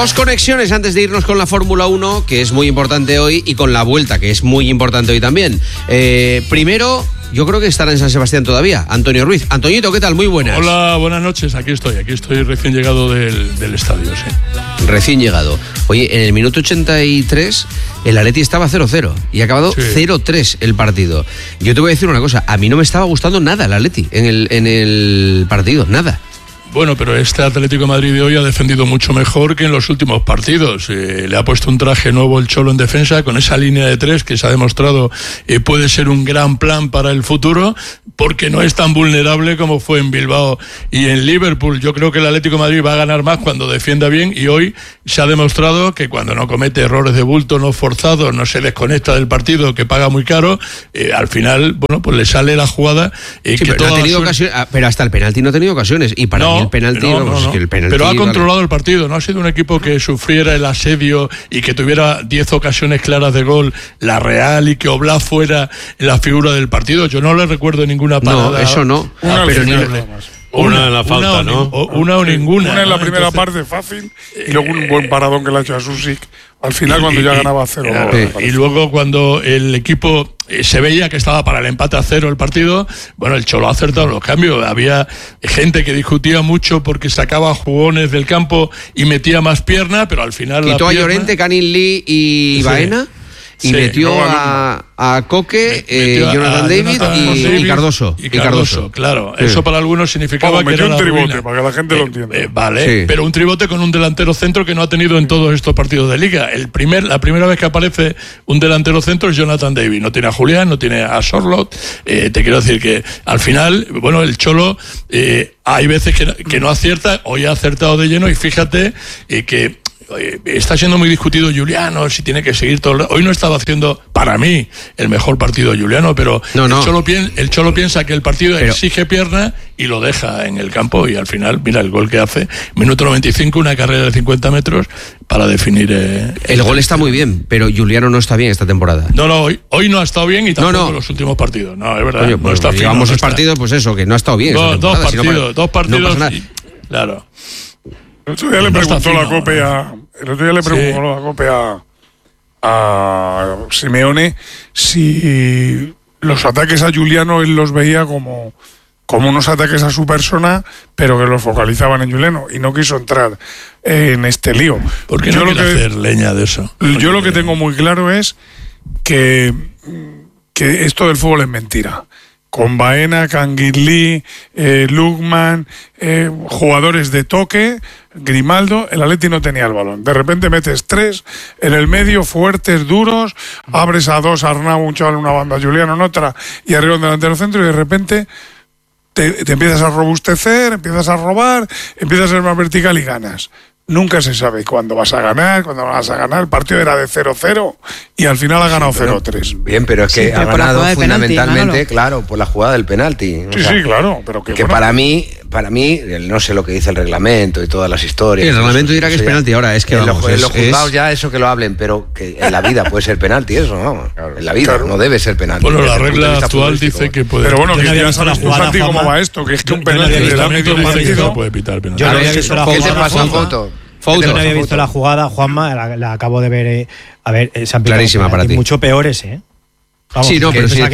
Dos conexiones antes de irnos con la Fórmula 1, que es muy importante hoy, y con la Vuelta, que es muy importante hoy también. Primero, yo creo que estará en San Sebastián todavía, Antonio Ruiz. Antoñito, ¿qué tal? Muy buenas. Hola, buenas noches, aquí estoy recién llegado del estadio, sí. Recién llegado. Oye, en el minuto 83 el Atleti estaba 0-0 y ha acabado 0-3 el partido. Yo te voy a decir una cosa, a mí no me estaba gustando nada el Atleti en el partido, nada. Bueno, pero este Atlético de Madrid de hoy ha defendido mucho mejor que en los últimos partidos. Le ha puesto un traje nuevo el Cholo en defensa, con esa línea de tres que se ha demostrado puede ser un gran plan para el futuro, porque no es tan vulnerable como fue en Bilbao y en Liverpool. Yo creo que el Atlético de Madrid va a ganar más cuando defienda bien, y hoy se ha demostrado que cuando no comete errores de bulto, no forzados, no se desconecta del partido, que paga muy caro, al final, bueno, pues le sale la jugada. Pero hasta el penalti no ha tenido ocasiones, y para mí el penalti, es que el penalti, pero ha controlado el partido, no ha sido un equipo que sufriera el asedio y que tuviera 10 ocasiones claras de gol, la Real, y que Oblak fuera la figura del partido. Yo no le recuerdo ninguna parada. No, eso no. Una en la falta, ¿no? Una o ninguna. Una en la primera parte fácil, y luego un buen paradón que le ha hecho a Susic al final, cuando ya ganaba 0. Y luego cuando el equipo se veía que estaba para el empate a 0 el partido, bueno, el Cholo ha acertado los cambios. Había gente que discutía mucho porque sacaba jugones del campo y metía más pierna, pero al final quitó a Llorente, Canning Lee y Baena. Y metió a Coque, Jonathan David y Cardoso. Y Cardoso, claro. Sí. Eso para algunos significaba que era un tribote, para que la gente lo entienda. Vale, sí. Pero un tribote con un delantero centro que no ha tenido en todos estos partidos de Liga. La primera vez que aparece un delantero centro es Jonathan David. No tiene a Julián, no tiene a Sorloth. Te quiero decir que al final, bueno, el Cholo hay veces que no acierta. Hoy ha acertado de lleno, y fíjate que está siendo muy discutido Giuliano, si tiene que seguir todo. Hoy no estaba haciendo, para mí, el mejor partido de Giuliano, pero el Cholo piensa que el partido exige pierna y lo deja en el campo, y al final, mira el gol que hace, minuto 95, una carrera de 50 metros para definir. El gol está muy bien, pero Giuliano no está bien esta temporada. No, hoy no ha estado bien, y tampoco en los últimos partidos. No, es verdad. Coño, no está fino, llevamos partidos, pues eso, que no ha estado bien. Dos partidos. No, claro. El otro día le preguntó la COPE a Simeone si los ataques a Giuliano él los veía como unos ataques a su persona, pero que los focalizaban en Giuliano, y no quiso entrar en este lío. ¿Por qué no quiere hacer leña de eso? Yo lo que tengo muy claro es que esto del fútbol es mentira. Con Baena, Canguilí, Lukman, jugadores de toque, Grimaldo, el Atleti no tenía el balón. De repente metes 3 en el medio, fuertes, duros, abres a 2, Arnau, un chaval en una banda, Giuliano en otra, y arriba un delantero centro, y de repente te empiezas a robustecer, empiezas a robar, empiezas a ser más vertical y ganas. Nunca se sabe cuándo vas a ganar, cuándo vas a ganar. El partido era de 0-0 y al final ha ganado 0-3. Bien, pero es que ha ganado fundamentalmente, penalti, claro, por la jugada del penalti. Sí, claro, pero que bueno. Para mí, no sé lo que dice el reglamento y todas las historias. El reglamento dirá que es penalti, ahora es que en los juzgados ya eso que lo hablen, pero que en la vida puede ser penalti eso, ¿no? Claro, en la vida no debe ser penalti. Bueno, la regla actual dice que puede. Pero bueno, que ya sabes tú, Santi, cómo va esto, que es que un penalti le da medio partido. No puede pitar penalti. ¿Qué te pasa, Foto? Yo no había visto la jugada, Juanma, la acabo de ver. Se han clarísima para ti. Mucho peores, Vamos, sí, no, pero sí.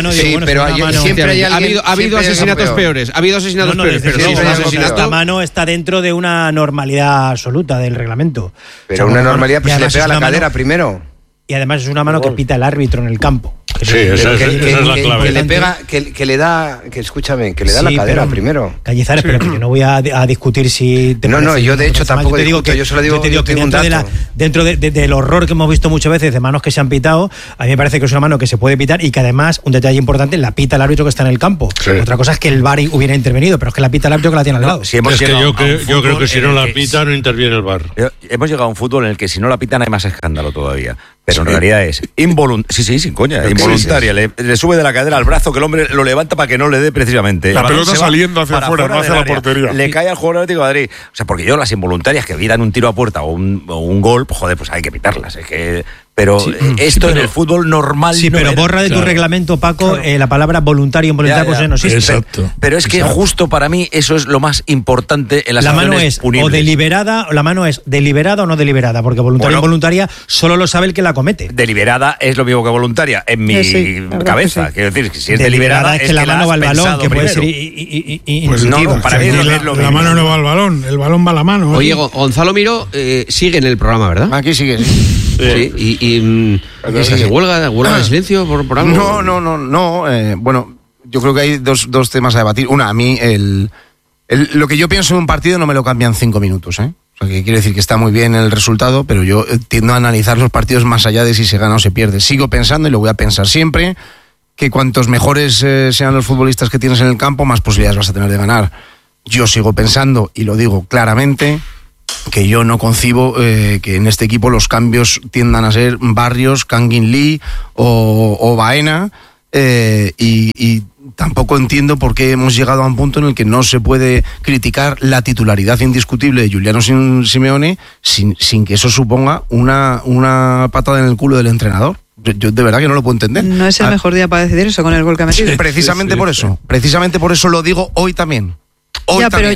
Siempre ha habido asesinatos peores. Ha habido asesinatos peores. Pero esta mano está dentro de una normalidad absoluta del reglamento. Pero una normalidad, pues se le pega la cadera primero. Y además es una mano que pita el árbitro en el campo. Sí, esa es la clave. Que le pega, que le da, escúchame, que le da la cadera primero. Cañizares, pero que yo no voy a discutir si... yo de hecho tampoco digo que yo solo digo que dentro del horror que hemos visto muchas veces de manos que se han pitado, a mí me parece que es una mano que se puede pitar y que además, un detalle importante, la pita el árbitro que está en el campo. Sí. Otra cosa es que el VAR hubiera intervenido, pero es que la pita el árbitro que la tiene al lado. Yo creo que si no la pita no interviene el VAR. Hemos llegado a un fútbol en el que si no la pitan hay más escándalo todavía. Pero en realidad es involuntaria. Sin coña, involuntaria. Le sube de la cadera al brazo, que el hombre lo levanta para que no le dé precisamente. La pelota saliendo hacia afuera, no hacia la portería. Le cae al jugador Atlético de Madrid. O sea, porque las involuntarias que dan un tiro a puerta o un gol, pues joder, pues hay que pitarlas. Es que Pero esto en el fútbol normal sí, no pero era. borra de tu reglamento, Paco, la palabra voluntario e involuntario, pues no existe. Exacto. Pero es que justo para mí eso es lo más importante en las la mano acciones es punibles. o deliberada, o la mano es deliberada o no deliberada, porque voluntaria o involuntaria solo lo sabe el que la comete. Deliberada es lo mismo que voluntaria en mi cabeza. Quiero decir, que si es deliberada es que la mano va al balón, que puede ser pues no, para mí la mano no va al balón, el balón va a la mano. Oye, Gonzalo Miró sigue en el programa, ¿verdad? Aquí sigue, sí. ¿Qué se hace? ¿Huelga de silencio por algo? No. Bueno, yo creo que hay dos temas a debatir. Una, a mí lo que yo pienso en un partido no me lo cambian 5 minutos, ¿eh? O sea, que quiere decir que está muy bien el resultado, pero yo tiendo a analizar los partidos más allá de si se gana o se pierde. Sigo pensando, y lo voy a pensar siempre, que cuantos mejores sean los futbolistas que tienes en el campo, más posibilidades vas a tener de ganar. Yo sigo pensando, y lo digo claramente, que yo no concibo que en este equipo los cambios tiendan a ser Barrios, Kangin Lee o Baena, y tampoco entiendo por qué hemos llegado a un punto en el que no se puede criticar la titularidad indiscutible de Giuliano Simeone sin que eso suponga una patada en el culo del entrenador. Yo de verdad que no lo puedo entender. No es el mejor día para decidir eso con el gol que ha metido. Precisamente por eso lo digo hoy también. Pero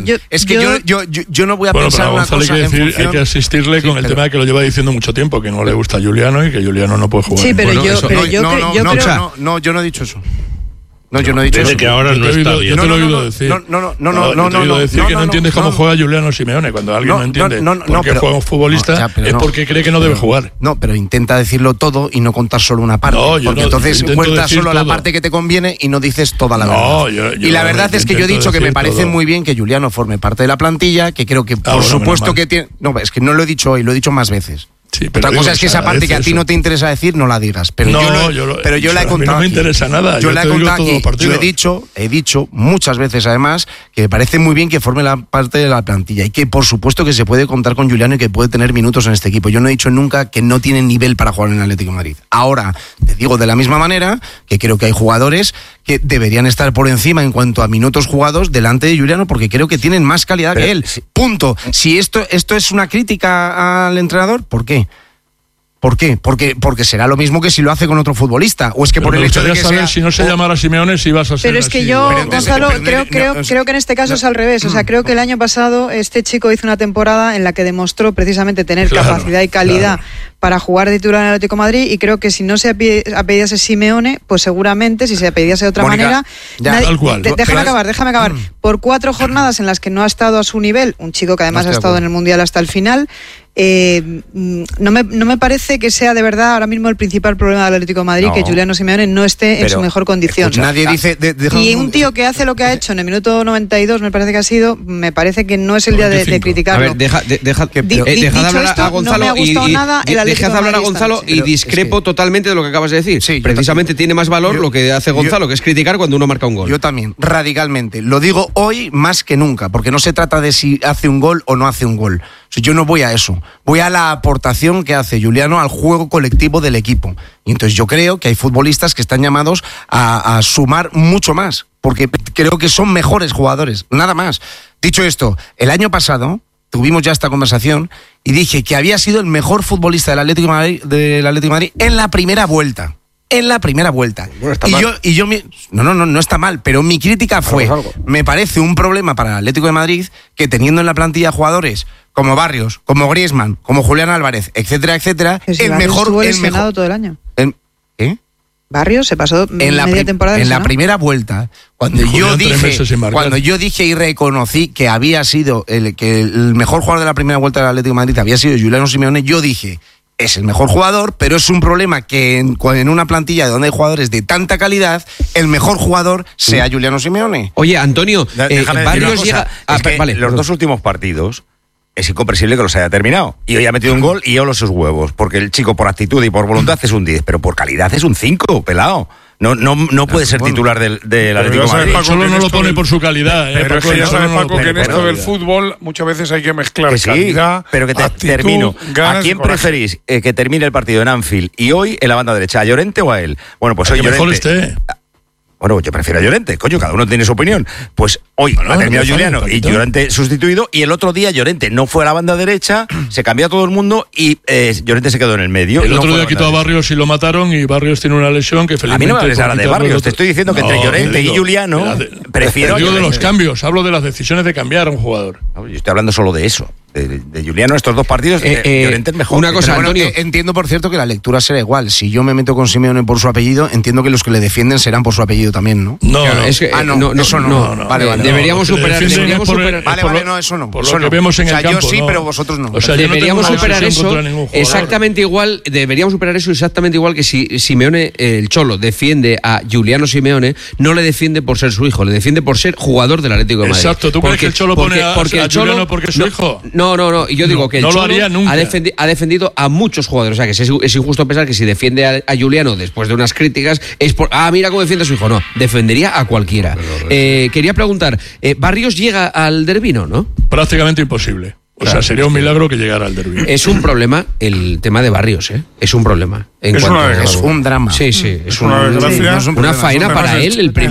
yo no voy a pensar una cosa en función... Hay que asistirle con el tema que lo lleva diciendo mucho tiempo, que no le gusta a Juliano y que Juliano no puede jugar. Sí, pero yo no he dicho eso. No, yo no he dicho eso. Que ahora no está bien. Yo te lo he oído decir. No, decir que no entiendes cómo juega Juliano Simeone. Cuando alguien no entiende por qué juega un futbolista es porque cree que no debe jugar. No, pero intenta decirlo todo y no contar solo una parte. Porque entonces cuentas solo la parte que te conviene y no dices toda la verdad. Y la verdad es que yo he dicho que me parece muy bien que Juliano forme parte de la plantilla, que creo que por supuesto que tiene... No, es que no lo he dicho hoy, lo he dicho más veces. Sí, pero otra cosa es que esa parte que a ti no te interesa decir no la digas, pero yo la he contado. A mí no me interesa nada. Yo la he contado aquí. Yo he dicho muchas veces además que me parece muy bien que forme la parte de la plantilla y que por supuesto que se puede contar con Juliano y que puede tener minutos en este equipo. Yo no he dicho nunca que no tiene nivel para jugar en el Atlético de Madrid. Ahora te digo de la misma manera que creo que hay jugadores que deberían estar por encima en cuanto a minutos jugados delante de Juliano porque creo que tienen más calidad que él. Punto. Si esto es una crítica al entrenador, ¿por qué? ¿Por qué? Porque será lo mismo que si lo hace con otro futbolista. O es que por el hecho de que saber si no se llamara Simeone si vas a ser. Pero es que yo, Gonzalo, creo que en este caso es al revés. O sea, creo que el año pasado este chico hizo una temporada en la que demostró precisamente tener capacidad y calidad para jugar de titular en el Atlético de Madrid, y creo que si no se apellidase Simeone, pues seguramente si se apellidase de otra manera... Tal cual. Déjame acabar. Por 4 jornadas en las que no ha estado a su nivel, un chico que además ha estado en el Mundial hasta el final... no me parece que sea de verdad ahora mismo el principal problema del Atlético de Madrid, que Giuliano Simeone no esté en su mejor condición. Nadie dice... y un tío que hace lo que ha hecho en el minuto 92, me parece que ha sido, me parece que no es el día de criticarlo. A ver, deja de hablar a Gonzalo, no me ha gustado nada el Atlético de hablar a Gonzalo y discrepo totalmente de lo que acabas de decir. Sí, precisamente tiene más valor lo que hace Gonzalo, que es criticar cuando uno marca un gol. Yo también, radicalmente. Lo digo hoy más que nunca, porque no se trata de si hace un gol o no hace un gol. O sea, yo no voy a eso. Voy a la aportación que hace Juliano al juego colectivo del equipo. Y entonces yo creo que hay futbolistas que están llamados a sumar mucho más, porque creo que son mejores jugadores, nada más. Dicho esto, el año pasado tuvimos ya esta conversación y dije que había sido el mejor futbolista del Atlético de Madrid en la primera vuelta. Bueno, no está mal, pero mi crítica fue, me parece un problema para el Atlético de Madrid que teniendo en la plantilla jugadores como Barrios, como Griezmann, como Julián Álvarez, etcétera, si el mejor estuvo lesionado todo el año. ¿Qué? Barrios se pasó media temporada en la primera vuelta, cuando yo dije y reconocí que había sido el mejor jugador de la primera vuelta del Atlético de Madrid había sido Giuliano Simeone, yo dije, es el mejor jugador, pero es un problema que en una plantilla donde hay jugadores de tanta calidad, el mejor jugador sea Giuliano Simeone. Oye, Antonio, Barrios llega... Los 2 últimos partidos es incomprensible que los haya terminado. Y hoy ha metido un gol y yo los sus huevos. Porque el chico por actitud y por voluntad es un 10, pero por calidad es un 5, pelado. No puede ser titular del Atlético de Madrid. Solo no lo pone por su calidad. Pero es que ya sabes, Paco, que en esto del fútbol muchas veces hay que mezclar calidad, pero que termino. ¿A quién preferís que termine el partido en Anfield y hoy en la banda derecha? ¿A Llorente o a él? Bueno, pues hoy Llorente. Mejor esté. Bueno, yo prefiero a Llorente, coño, cada uno tiene su opinión. Pues hoy ha terminado Juliano y Llorente sustituido, y el otro día Llorente no fue a la banda derecha, se cambió a todo el mundo y Llorente se quedó en el medio. El otro día quitó a Barrios y lo mataron, y Barrios tiene una lesión que felizmente... A mí no me hables ahora de Barrios, te estoy diciendo que entre Llorente y Juliano prefiero... Digo de los cambios, hablo de las decisiones de cambiar a un jugador. No, yo estoy hablando solo de eso. De Juliano, estos 2 partidos, Llorente es mejor. Una cosa, bueno, Antonio. Entiendo, por cierto, que la lectura será igual. Si yo me meto con Simeone por su apellido, entiendo que los que le defienden serán por su apellido también, ¿no? No, Claro, es que, eso no. Vale, deberíamos superar. Vale, no, eso no. Por eso lo que no. vemos en el campo. Yo sí, no. pero vosotros no. O sea, yo no deberíamos tengo una superar obsesión eso contra ningún jugador. exactamente igual. Deberíamos superar eso exactamente igual que si Simeone, el Cholo, defiende a Giuliano Simeone, no le defiende por ser su hijo, le defiende por ser jugador del Atlético de Madrid. Exacto. ¿Tú crees que el Cholo pone a Giuliano porque es su hijo? No. Y yo digo que el no lo Cholo haría nunca. ha defendido a muchos jugadores. O sea, que es injusto pensar que si defiende a Giuliano después de unas críticas es por mira cómo defiende a su hijo. No, defendería a cualquiera. Quería preguntar, ¿Barrios llega al Derbi, no? Prácticamente imposible. O sea, sería un milagro que llegara al Derbi. Es un problema el tema de Barrios, ¿eh? Es un problema. Es un drama. Sí, es una desgracia. una faena para él, el primer